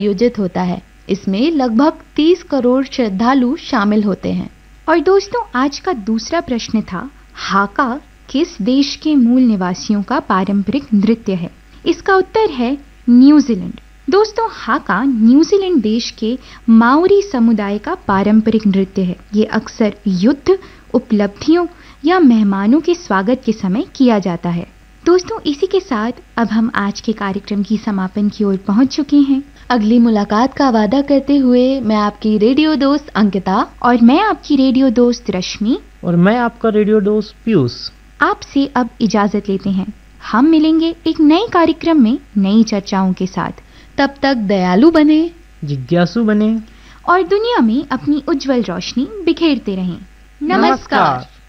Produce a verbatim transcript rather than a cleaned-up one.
आयोजित होता है। इसमें लगभग तीस करोड़ श्रद्धालु शामिल होते हैं। और दोस्तों, आज का दूसरा प्रश्न था, हाका किस देश के मूल निवासियों का पारंपरिक नृत्य है? इसका उत्तर है न्यूजीलैंड। दोस्तों, हाका न्यूजीलैंड देश के माओरी समुदाय का पारंपरिक नृत्य है। ये अक्सर युद्ध, उपलब्धियों या मेहमानों के स्वागत के समय किया जाता है। दोस्तों, इसी के साथ अब हम आज के कार्यक्रम की समापन की ओर पहुंच चुके हैं। अगली मुलाकात का वादा करते हुए मैं आपकी रेडियो दोस्त अंकिता और मैं आपकी रेडियो दोस्त रश्मि और मैं आपका रेडियो दोस्त पीयूष आपसे अब इजाजत लेते हैं। हम मिलेंगे एक नए कार्यक्रम में नई चर्चाओं के साथ। तब तक दयालु बने, जिज्ञासु बने और दुनिया में अपनी उज्जवल रोशनी बिखेरते रहें। नमस्कार।